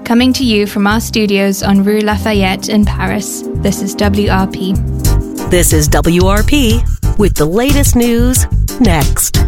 Coming to you from our studios on Rue Lafayette in Paris, this is WRP. This is WRP with the latest news next.